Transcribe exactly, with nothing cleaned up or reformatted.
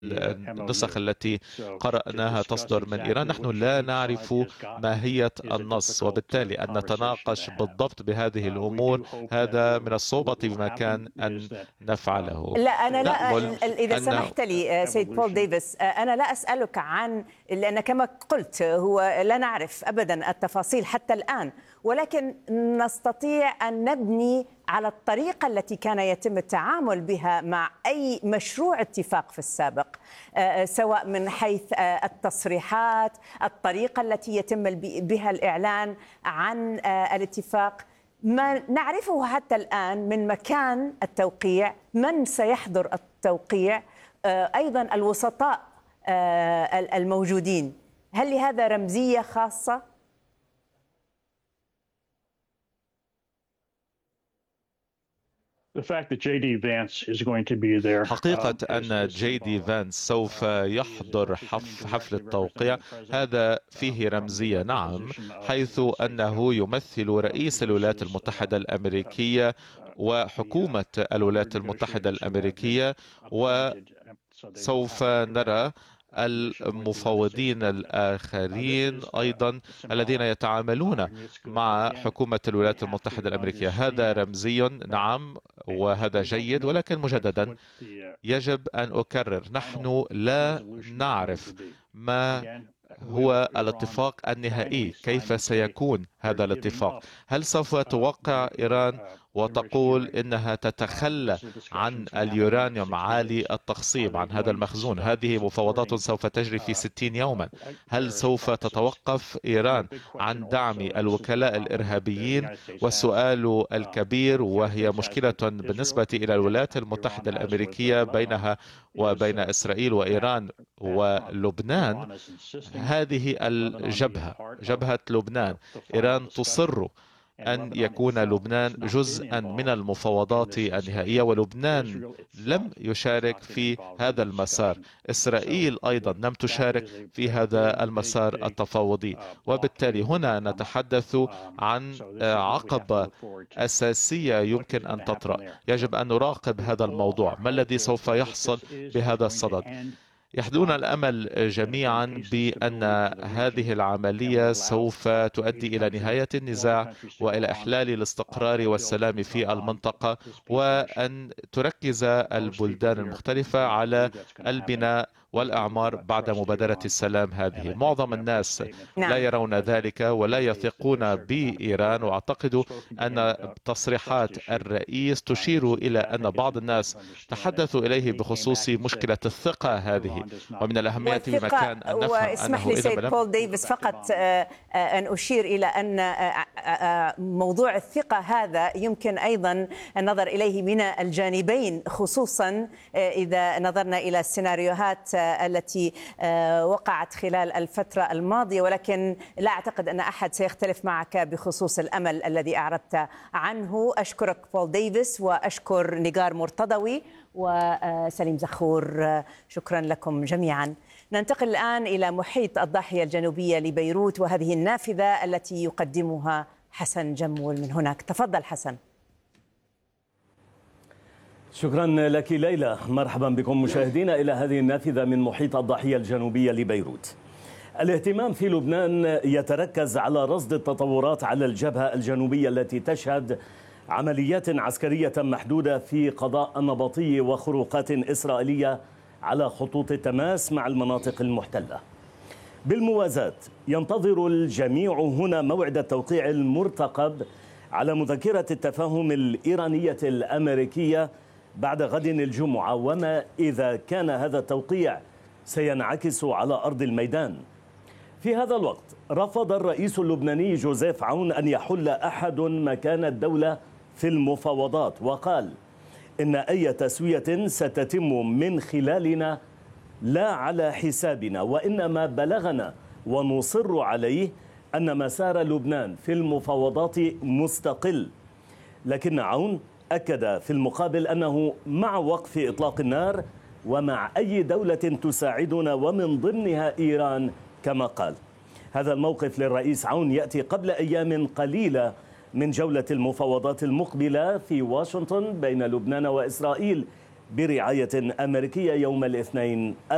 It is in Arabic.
النسخ التي قرأناها تصدر من إيران. نحن لا نعرف ماهية النص، وبالتالي أن نتناقش بالضبط بهذه الأمور هذا من الصعوبة بمكان أن نفعله. لا أنا لا، إذا أن... سمحت لي سيد بول ديفيس، أنا لا أسألك عن، لأن كما قلت هو لا نعرف أبدا التفاصيل حتى الآن، ولكن نستطيع أن نبني على الطريقة التي كان يتم التعامل بها مع أي مشروع اتفاق في السابق، سواء من حيث التصريحات، الطريقة التي يتم بها الإعلان عن الاتفاق، ما نعرفه حتى الآن من مكان التوقيع، من سيحضر التوقيع، أيضا الوسطاء الموجودين. هل لهذا رمزية خاصة؟ حقيقة أن جي دي فانس سوف يحضر حفل التوقيع هذا فيه رمزية، نعم، حيث أنه يمثل رئيس الولايات المتحدة الأمريكية وحكومة الولايات المتحدة الأمريكية، وسوف نرى المفوضين الآخرين أيضا الذين يتعاملون مع حكومة الولايات المتحدة الأمريكية. هذا رمزي، نعم، وهذا جيد، ولكن مجددا يجب أن أكرر، نحن لا نعرف ما هو الاتفاق النهائي، كيف سيكون هذا الاتفاق. هل سوف توقع إيران وتقول إنها تتخلى عن اليورانيوم عالي التخصيب، عن هذا المخزون؟ هذه مفاوضات سوف تجري في ستين يوما. هل سوف تتوقف إيران عن دعم الوكلاء الإرهابيين؟ والسؤال الكبير، وهي مشكلة بالنسبة إلى الولايات المتحدة الأمريكية بينها وبين إسرائيل وإيران ولبنان، هذه الجبهة، جبهة لبنان، إيران تصر أن يكون لبنان جزءا من المفاوضات النهائية، ولبنان لم يشارك في هذا المسار. إسرائيل أيضا لم تشارك في هذا المسار التفاوضي، وبالتالي هنا نتحدث عن عقبة أساسية يمكن أن تطرأ. يجب أن نراقب هذا الموضوع، ما الذي سوف يحصل بهذا الصدد. يحدون الأمل جميعا بأن هذه العملية سوف تؤدي إلى نهاية النزاع وإلى إحلال الاستقرار والسلام في المنطقة، وأن تركز البلدان المختلفة على البناء والأعمار بعد مبادرة السلام هذه. معظم الناس لا يرون ذلك ولا يثقون بإيران، وأعتقد أن تصريحات الرئيس تشير إلى أن بعض الناس تحدثوا إليه بخصوص مشكلة الثقة هذه، ومن الأهمية بمكان أن نفهم. واسمح لي سيد بول ديفيس فقط أن أشير إلى أن موضوع الثقة هذا يمكن أيضا النظر إليه من الجانبين، خصوصا إذا نظرنا إلى السيناريوهات التي وقعت خلال الفترة الماضية، ولكن لا أعتقد أن أحد سيختلف معك بخصوص الأمل الذي أعربت عنه. أشكرك بول ديفيس، وأشكر نيغار مرتضوي وسليم زخور، شكرا لكم جميعا. ننتقل الآن إلى محيط الضاحية الجنوبية لبيروت، وهذه النافذة التي يقدمها حسن جمول من هناك. تفضل حسن. شكرا لك ليلى. مرحبا بكم مشاهدينا إلى هذه النافذة من محيط الضاحية الجنوبية لبيروت. الاهتمام في لبنان يتركز على رصد التطورات على الجبهة الجنوبية التي تشهد عمليات عسكرية محدودة في قضاء النبطي وخروقات إسرائيلية على خطوط التماس مع المناطق المحتلة. بالموازاة ينتظر الجميع هنا موعد التوقيع المرتقب على مذكرة التفاهم الإيرانية الأمريكية بعد غد الجمعة، وما إذا كان هذا التوقيع سينعكس على أرض الميدان. في هذا الوقت رفض الرئيس اللبناني جوزيف عون أن يحل أحد مكان الدولة في المفاوضات، وقال إن أي تسوية ستتم من خلالنا لا على حسابنا، وإنما بلغنا ونصر عليه أن مسار لبنان في المفاوضات مستقل. لكن عون أكد في المقابل أنه مع وقف إطلاق النار ومع أي دولة تساعدنا ومن ضمنها إيران كما قال. هذا الموقف للرئيس عون يأتي قبل أيام قليلة من جولة المفاوضات المقبلة في واشنطن بين لبنان وإسرائيل برعاية أمريكية يوم الاثنين.